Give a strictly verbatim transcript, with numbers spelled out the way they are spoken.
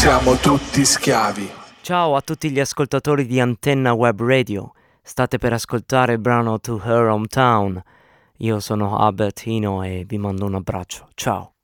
Siamo tutti schiavi. Ciao a tutti gli ascoltatori di Antenna Web Radio. State per ascoltare il brano To Her Hometown. Io sono Albertino e vi mando un abbraccio. Ciao.